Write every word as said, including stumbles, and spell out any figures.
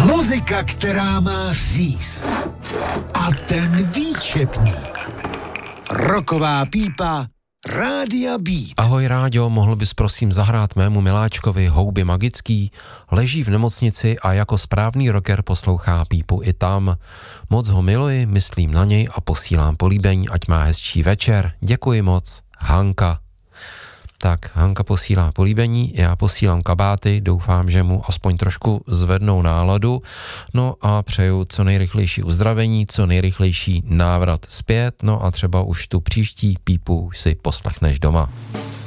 Muzika, která má říz. A ten výčepník. Roková pípa Rádia Beat. Ahoj Ráďo, mohl bys prosím zahrát mému miláčkovi Houby magický? Leží v nemocnici a jako správný rocker poslouchá pípu i tam. Moc ho miluji, myslím na něj a posílám políbení, ať má hezčí večer. Děkuji moc, Hanka. Tak, Hanka posílá políbení, já posílám kabáty, doufám, že mu aspoň trošku zvednou náladu, no a přeju co nejrychlejší uzdravení, co nejrychlejší návrat zpět, no a třeba už tu příští pípu si poslechneš doma.